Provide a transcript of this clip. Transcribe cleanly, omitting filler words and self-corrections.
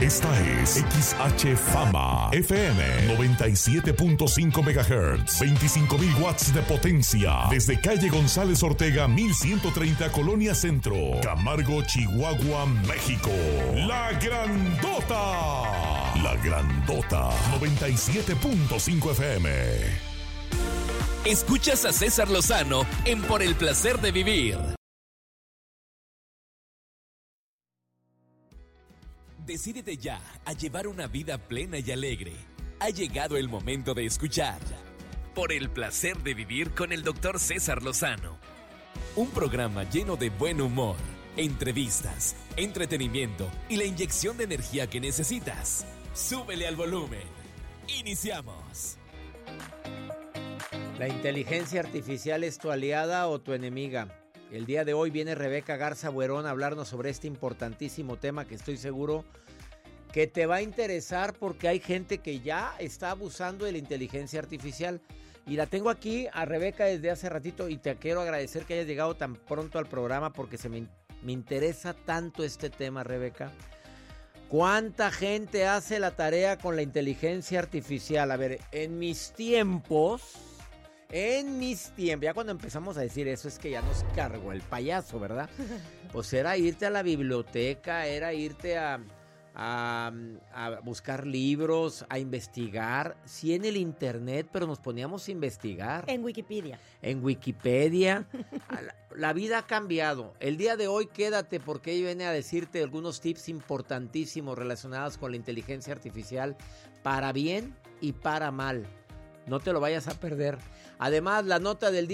Esta es XH Fama FM 97.5 MHz, 25,000 watts de potencia. Desde calle González Ortega, 1130, Colonia Centro, Camargo, Chihuahua, México. La Grandota. La Grandota 97.5 FM. Escuchas a César Lozano en Por el Placer de Vivir. Decídete ya a llevar una vida plena y alegre. Ha llegado el momento de escuchar Por el Placer de Vivir con el Dr. César Lozano. Un programa lleno de buen humor, entrevistas, entretenimiento y la inyección de energía que necesitas. Súbele al volumen. Iniciamos. ¿La inteligencia artificial es tu aliada o tu enemiga? El día de hoy viene Rebeca Garza Buerón a hablarnos sobre este importantísimo tema que estoy seguro que te va a interesar porque hay gente que ya está abusando de la inteligencia artificial. Y la tengo aquí a Rebeca desde hace ratito y te quiero agradecer que hayas llegado tan pronto al programa porque me interesa tanto este tema, Rebeca. ¿Cuánta gente hace la tarea con la inteligencia artificial? A ver, en mis tiempos, ya cuando empezamos a decir eso es que ya nos cargó el payaso, ¿verdad? Pues era irte a la biblioteca, era irte a buscar libros, a investigar, sí en el internet, pero nos poníamos a investigar. En Wikipedia. En Wikipedia. La vida ha cambiado. El día de hoy quédate porque ella viene a decirte algunos tips importantísimos relacionados con la inteligencia artificial para bien y para mal. No te lo vayas a perder. Además, la nota del día